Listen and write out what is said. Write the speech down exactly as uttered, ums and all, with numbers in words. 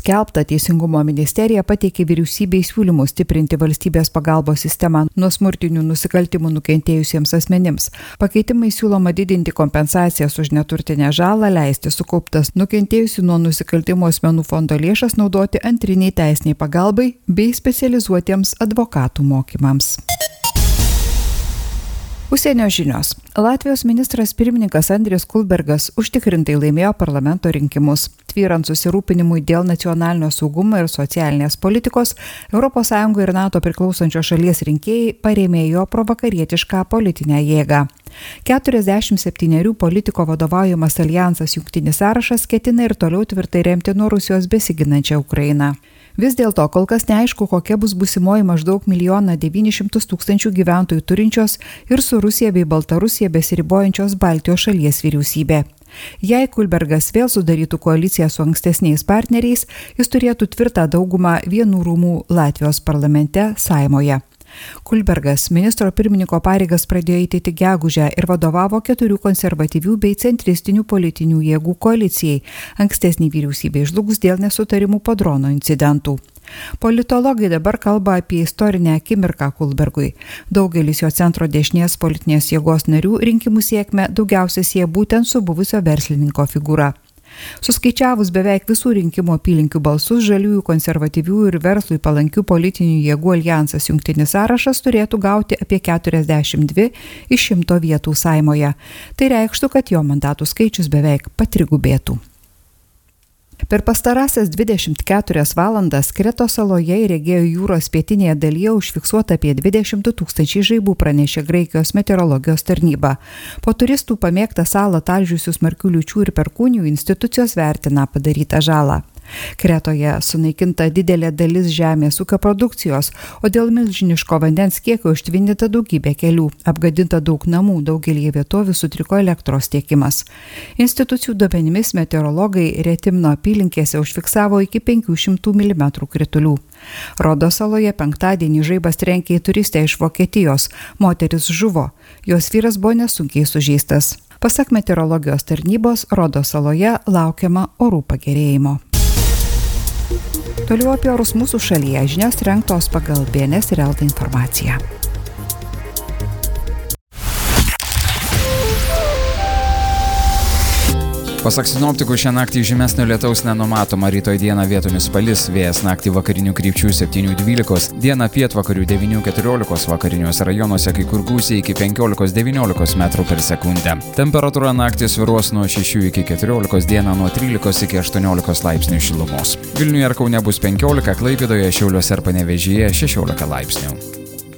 skelbta, Teisingumo ministerija pateikė vyriausybei siūlymus stiprinti valstybės pagalbos sistemą nuo smurtinių nusikaltimų nukentėjusiems asmenims. Pakeitimai siūloma didinti kompensacijas už neturtinę žalą, leisti sukauptas nukentėjusių nuo nusikaltimų asmenų fondo lėšas naudoti antriniai teisiniai pagalbai bei specializuotiems advokatų mokymams. Užsienio žinios. Latvijos ministras pirmininkas Andris Kulbergas užtikrintai laimėjo parlamento rinkimus. Tvyrant susirūpinimui dėl nacionalinio saugumo ir socialinės politikos, Europos Sąjungai ir NATO priklausančios šalies rinkėjai parėmė jo provakarietišką politinę jėgą. keturiasdešimt septynerių politiko vadovaujamas alijansas Jungtinis sąrašas ketina ir toliau tvirtai remti nuo Rusijos besiginančią Ukrainą. Vis dėlto kol kas neaišku, kokia bus busimoji maždaug milijoną devynis šimtus tūkstančių gyventojų turinčios ir su Rusija bei Baltarusija besiribojančios Baltijos šalies vyriausybė. Jei Kulbergas vėl sudarytų koaliciją su ankstesniais partneriais, jis turėtų tvirtą daugumą Vienų rūmų Latvijos parlamente Saimoje. Kulbergas ministro pirmininko pareigas pradėjo eiti tik gegužę ir vadovavo keturių konservatyvių bei centristinių politinių jėgų koalicijai, ankstesnį vyriausybę žlugus dėl nesutarimų po drono incidentų. Politologai dabar kalba apie istorinę akimirką Kulbergui. Daugelis jo centro dešinės politinės jėgos narių rinkimų sėkmę daugiausia sieja būtent su buvusio verslininko figūra. Suskaičiavus beveik visų rinkimų apylinkių balsus, žaliųjų, konservatyvių ir verslui palankių politinių jėgų alijansas Jungtinis sąrašas turėtų gauti apie keturiasdešimt dvi iš šimto vietų Saimoje. Tai reikštų, kad jo mandatų skaičius beveik patrigubėtų. Per pastarąsias dvidešimt keturias valandas Kretos saloje ir Egėjo jūros pietinėje dalyje užfiksuota apie dvidešimt du tūkstančiai žaibų, pranešė Graikijos meteorologijos tarnyba. Po turistų pamėgtą salą talžiusių smarkių liūčių ir perkūnijų institucijos vertina padarytą žalą. Kretoje sunaikinta didelė dalis žemės ūkio produkcijos, o dėl milžiniško vandens kiekio užtvindyta daugybė kelių, apgadinta daug namų, daugelį vietovių sutriko elektros tiekimas. Institucijų duomenimis meteorologai Retimno apylinkėse užfiksavo iki penkių šimtų milimetrų kritulių. Rodos saloje penktadienį žaibas trenkė į turistę iš Vokietijos. Moteris žuvo, jos vyras buvo nesunkiai sužeistas. Pasak meteorologijos tarnybos, Rodos saloje laukiama orų pagerėjimo. Toliau apie orus mūsų šalyje, žinios rengtos pagal B N S ir Elta informaciją. Pasak sinoptikų, šią naktį žymesnio lietaus nenumatoma, rytoj dieną vietomis palis, vėjas naktį vakarinių krypčių septynių dvylikos, dieną pietvakarių devynių keturiolikos, vakariniuose rajonuose kai kur gūsiai iki penkiolikos devyniolikos metrų per sekundę. Temperatūra naktį svyruos nuo šešių iki keturiolikos, dieną nuo trylikos iki aštuoniolikos laipsnių šilumos. Vilniuje ir Kaune bus penkiolika, Klaipėdoje, Šiauliuose ir Panevėžyje šešiolika laipsnių.